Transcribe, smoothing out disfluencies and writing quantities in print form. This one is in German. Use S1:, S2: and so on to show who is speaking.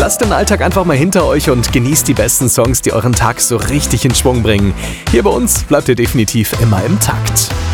S1: Lasst den Alltag einfach mal hinter euch und genießt die besten Songs, die euren Tag so richtig in Schwung bringen. Hier bei uns bleibt ihr definitiv immer im Takt.